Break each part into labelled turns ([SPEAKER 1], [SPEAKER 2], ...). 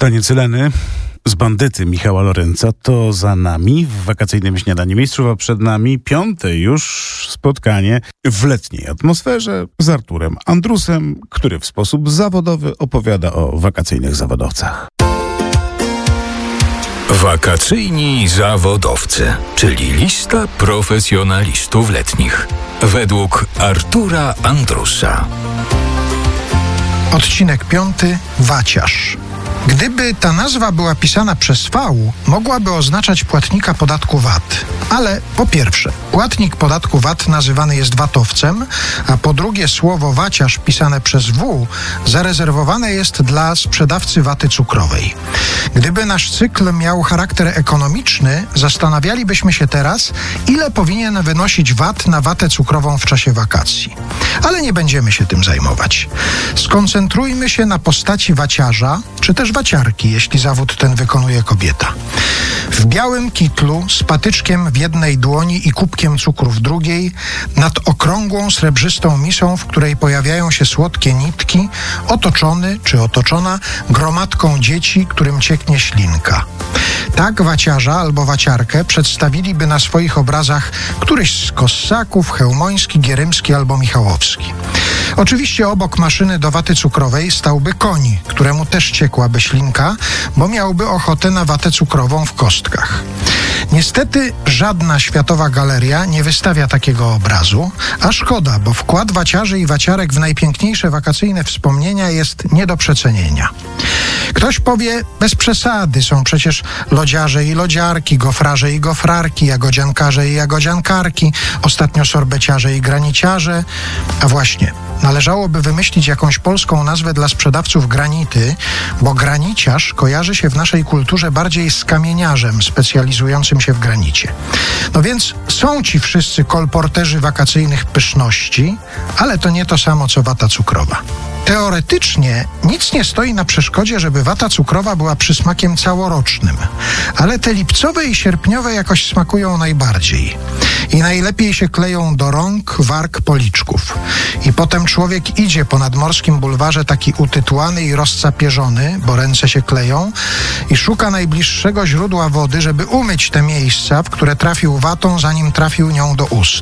[SPEAKER 1] Taniec Eleny z Bandyty Michała Lorenza to za nami w wakacyjnym śniadaniu mistrzów, a przed nami 5. już spotkanie w letniej atmosferze z Arturem Andrusem, który w sposób zawodowy opowiada o wakacyjnych zawodowcach.
[SPEAKER 2] Wakacyjni zawodowcy, czyli lista profesjonalistów letnich. Według Artura Andrusa.
[SPEAKER 3] Odcinek 5. Waciarz. Gdyby ta nazwa była pisana przez V, mogłaby oznaczać płatnika podatku VAT. Ale po pierwsze, płatnik podatku VAT nazywany jest vatowcem, a po drugie słowo waciarz pisane przez W zarezerwowane jest dla sprzedawcy waty cukrowej. Gdyby nasz cykl miał charakter ekonomiczny, zastanawialibyśmy się teraz, ile powinien wynosić VAT na watę cukrową w czasie wakacji. Ale nie będziemy się tym zajmować. Skoncentrujmy się na postaci waciarza, czy też waciarki, jeśli zawód ten wykonuje kobieta. W białym kitlu, z patyczkiem w jednej dłoni i kubkiem cukru w drugiej, nad okrągłą, srebrzystą misą, w której pojawiają się słodkie nitki, otoczony czy otoczona gromadką dzieci, którym cieknie ślinka. Tak waciarza albo waciarkę przedstawiliby na swoich obrazach któryś z Kossaków, Chełmoński, Gierymski albo Michałowski. Oczywiście obok maszyny do waty cukrowej stałby koń, któremu też ciekłaby ślinka, bo miałby ochotę na watę cukrową w kostkach. Niestety żadna światowa galeria nie wystawia takiego obrazu, a szkoda, bo wkład waciarzy i waciarek w najpiękniejsze wakacyjne wspomnienia jest nie do przecenienia. Ktoś powie, bez przesady, są przecież lodziarze i lodziarki, gofrarze i gofrarki, jagodziankarze i jagodziankarki, ostatnio sorbeciarze i graniciarze. A właśnie, należałoby wymyślić jakąś polską nazwę dla sprzedawców granity, bo graniciarz kojarzy się w naszej kulturze bardziej z kamieniarzem specjalizującym się w granicie. No więc są ci wszyscy kolporterzy wakacyjnych pyszności, ale to nie to samo co wata cukrowa. Teoretycznie nic nie stoi na przeszkodzie, żeby wata cukrowa była przysmakiem całorocznym, ale te lipcowe i sierpniowe jakoś smakują najbardziej. I najlepiej się kleją do rąk, warg, policzków. I potem człowiek idzie po nadmorskim bulwarze taki utytułany i rozcapierzony, bo ręce się kleją, i szuka najbliższego źródła wody, żeby umyć te miejsca, w które trafił watą, zanim trafił nią do ust.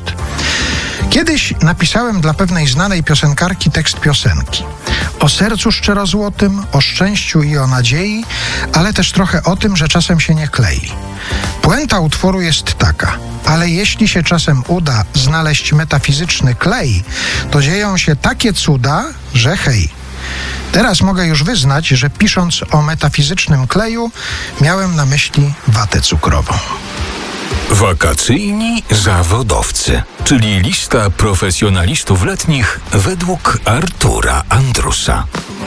[SPEAKER 3] Kiedyś napisałem dla pewnej znanej piosenkarki tekst piosenki. O sercu szczerozłotym, o szczęściu i o nadziei, ale też trochę o tym, że czasem się nie klei. Puenta utworu jest taka: ale jeśli się czasem uda znaleźć metafizyczny klej, to dzieją się takie cuda, że hej. Teraz mogę już wyznać, że pisząc o metafizycznym kleju, miałem na myśli watę cukrową.
[SPEAKER 2] Wakacyjni zawodowcy, czyli lista profesjonalistów letnich według Artura Andrusa.